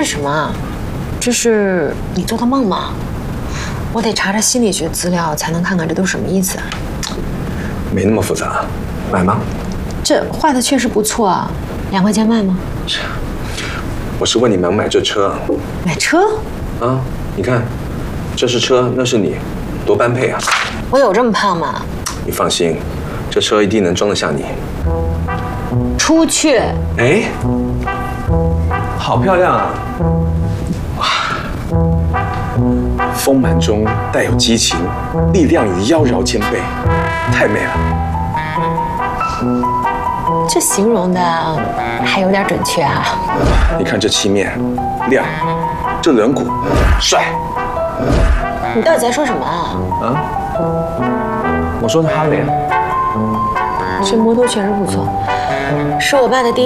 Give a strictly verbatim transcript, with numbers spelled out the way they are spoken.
是什么啊？这是你做的梦吗？我得查查心理学资料才能看看这都什么意思啊。 没那么复杂，买吗？ 这画的确实不错啊，两块钱卖吗？ 我是问你买不买这车？ 买车？ 啊，你看，这是车，那是你，多般配啊！ 我有这么胖吗？ 你放心，这车一定能装得下你。 出去！ 哎，好漂亮啊！哇，丰满中带有激情，力量与妖娆兼备，太美了。 这形容的还有点准确啊！ 你看这漆面亮，这轮毂帅。 你到底在说什么啊？ 啊？我说的哈雷啊。 这摩托确实不错，是我爸的第一。